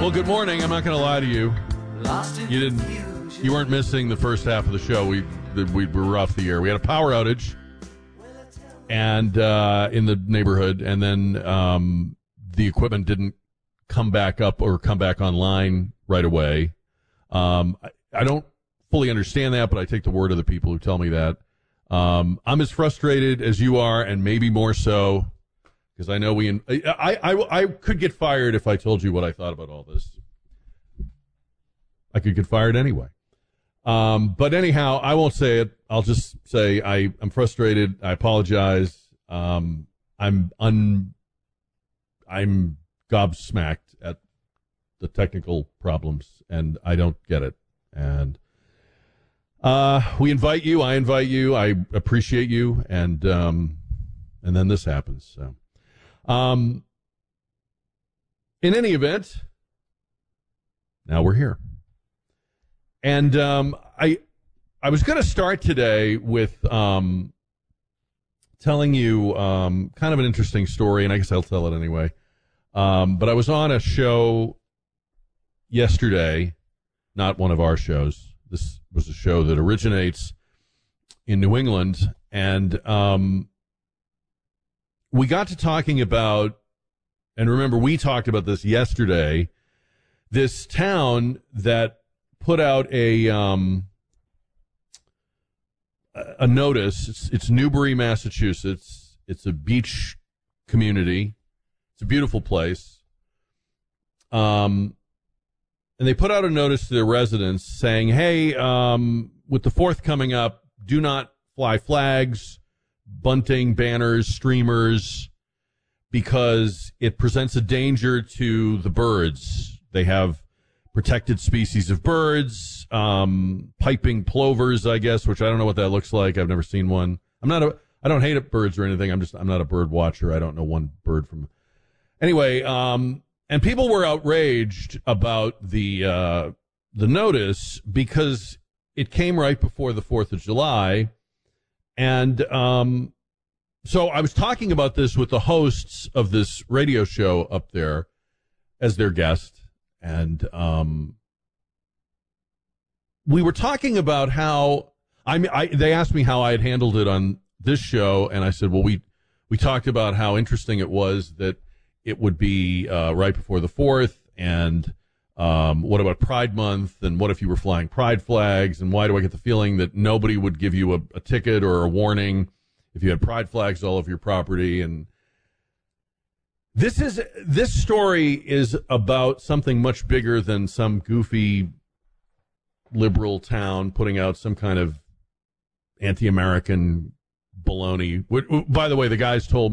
Well, good morning. I'm not going to lie to you. You weren't missing the first half of the show. We were off the air. We had a power outage and in the neighborhood, and then the equipment didn't come back up or come back online right away. I don't fully understand that, but I take the word of the people who tell me that. I'm as frustrated as you are, and maybe more so, because I know I could get fired if I told you what I thought about all this. I could get fired anyway. But anyhow, I won't say it. I'll just say I'm frustrated. I apologize. I'm gobsmacked at the technical problems, and I don't get it. And we invite you. I invite you. I appreciate you. And then this happens. So, in any event, now we're here. And I was going to start today with telling you kind of an interesting story, and I guess I'll tell it anyway. But I was on a show yesterday, not one of our shows. This was a show that originates in New England, and we got to talking about, and remember we talked about this yesterday, this town that put out a notice. It's Newbury, Massachusetts. It's a beach community. It's a beautiful place. And they put out a notice to their residents saying, hey, with the 4th coming up, do not fly flags, bunting, banners, streamers, because it presents a danger to the birds. They have protected species of birds, piping plovers, I guess, which I don't know what that looks like. I've never seen one. I don't hate birds or anything. I'm not a bird watcher. I don't know one bird from. Anyway, and people were outraged about the notice because it came right before the 4th of July. And so I was talking about this with the hosts of this radio show up there as their guest. And we were talking about how they asked me how I had handled it on this show, and I said, well, we talked about how interesting it was that it would be right before the 4th, and what about Pride Month, and what if you were flying pride flags, and why do I get the feeling that nobody would give you a ticket or a warning if you had pride flags all over your property? And This story is about something much bigger than some goofy liberal town putting out some kind of anti-American baloney. By the way, the guys told